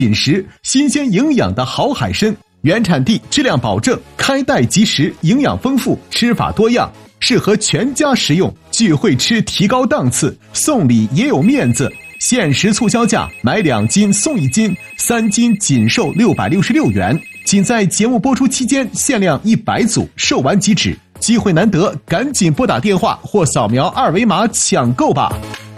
饮食，新鲜营养的好海参，原产地，质量保证，开袋即食，营养丰富，吃法多样，适合全家食用。聚会吃提高档次，送礼也有面子。限时促销价，买2斤送1斤，3斤仅售666元。仅在节目播出期间限量100组，售完即止。机会难得，赶紧拨打电话或扫描2维码抢购吧。